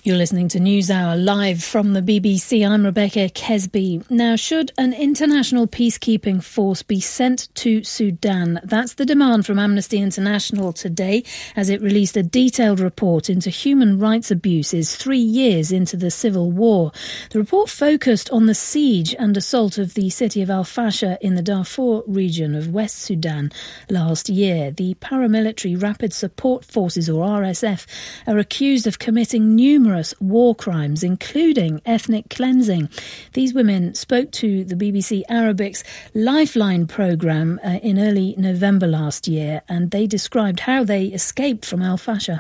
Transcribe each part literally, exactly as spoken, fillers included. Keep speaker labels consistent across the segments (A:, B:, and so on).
A: You're listening to NewsHour live from the B B C. I'm Rebecca Kesby. Now, should an international peacekeeping force be sent to Sudan? That's the demand from Amnesty International today as it released a detailed report into human rights abuses three years into the civil war. The report focused on the siege and assault of the city of Al-Fasher in the Darfur region of West Sudan last year. The paramilitary Rapid Support Forces, or R S F, are accused of committing numerous war crimes, including ethnic cleansing. These women spoke to the B B C Arabic's Lifeline programme uh, in early November last year, and they described how they escaped from Al-Fasher.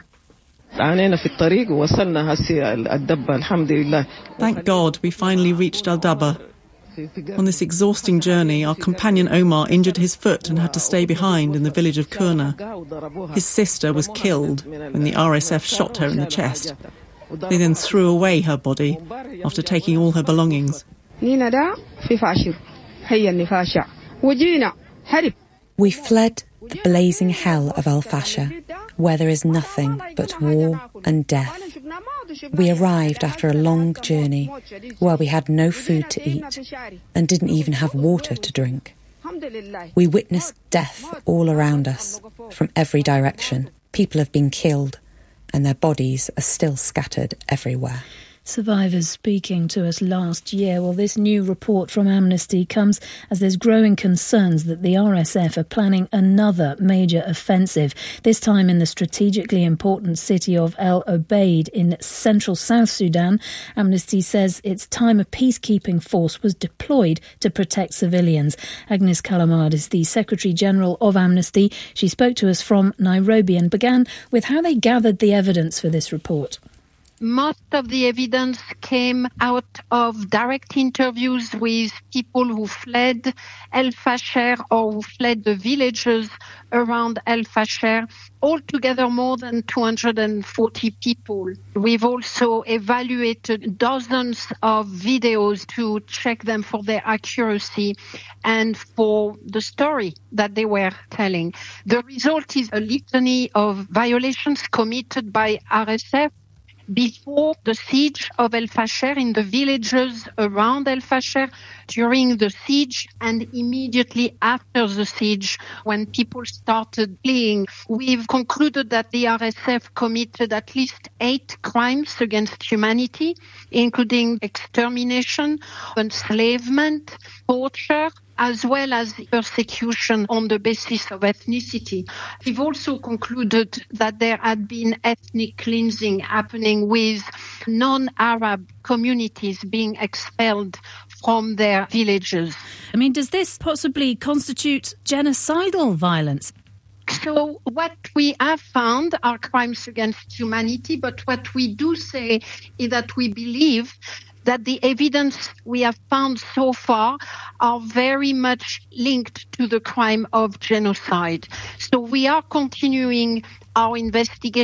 B: Thank God we finally reached Al-Dabba. On this exhausting journey, our companion Omar injured his foot and had to stay behind in the village of Kurna. His sister was killed when the R S F shot her in the chest. They then threw away her body after taking all her belongings.
C: We
D: fled the blazing hell of Al-Fasher, where there is nothing but war and death. We arrived after a long journey where we had no food to eat and didn't even have water to drink. We witnessed death all around us, from every direction. People have been killed, and their bodies are still scattered everywhere.
A: Survivors speaking to us last year. Well, this new report from Amnesty comes as there's growing concerns that the R S F are planning another major offensive, this time in the strategically important city of El Obeid in central South Sudan. Amnesty says it's time a peacekeeping force was deployed to protect civilians. Agnes Kalamard is the Secretary-General of Amnesty. She spoke to us from Nairobi and began with how they gathered the evidence for this report.
E: Most of the evidence came out of direct interviews with people who fled Al-Fasher or who fled the villages around Al-Fasher, altogether more than two hundred forty people. We've also evaluated dozens of videos to check them for their accuracy and for the story that they were telling. The result is a litany of violations committed by R S F before the siege of Al-Fasher, in the villages around Al-Fasher, during the siege, and immediately after the siege, when people started fleeing. We've concluded that the R S F committed at least eight crimes against humanity, including extermination, enslavement, torture, as well as persecution on the basis of ethnicity. We've also concluded that there had been ethnic cleansing happening with non-Arab communities being expelled from their villages.
A: I mean, does this possibly constitute genocidal violence?
E: So what we have found are crimes against humanity, but what we do say is that we believe that the evidence we have found so far are very much linked to the crime of genocide. So we are continuing our investigation